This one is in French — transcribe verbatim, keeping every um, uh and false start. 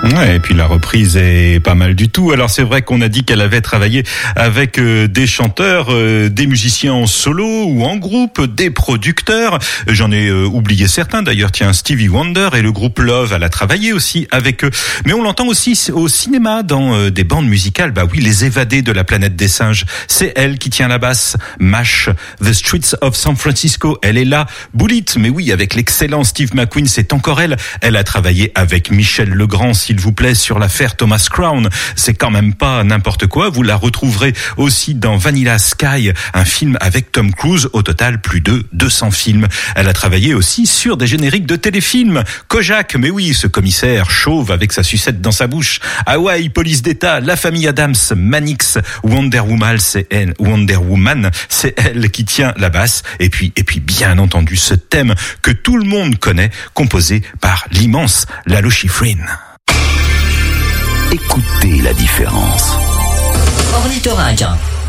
Ouais, et puis la reprise est pas mal du tout. Alors c'est vrai qu'on a dit qu'elle avait travaillé avec euh, des chanteurs, euh, des musiciens en solo ou en groupe, des producteurs. J'en ai euh, oublié certains d'ailleurs. Tiens, Stevie Wonder et le groupe Love, elle a travaillé aussi avec eux. Mais on l'entend aussi au cinéma dans euh, des bandes musicales. Bah oui, Les Évadés de la planète des singes. C'est elle qui tient la basse. MASH, The Streets of San Francisco. Elle est là. Bullitt, mais oui, avec l'excellent Steve McQueen, c'est encore elle. Elle a travaillé avec Michel Legrand, s'il vous plaît, sur l'affaire Thomas Crown. C'est quand même pas n'importe quoi. Vous la retrouverez aussi dans Vanilla Sky, un film avec Tom Cruise. Au total, plus de deux cents films. Elle a travaillé aussi sur des génériques de téléfilms. Kojak, mais oui, ce commissaire chauve avec sa sucette dans sa bouche. Hawaii, Police d'État, La Famille Adams, Mannix, Wonder Woman, c'est elle, Wonder Woman, c'est elle qui tient la basse. Et puis, et puis, bien entendu, ce thème que tout le monde connaît, composé par l'immense Lalo Schifrin. Écoutez la différence. Ornithorynque.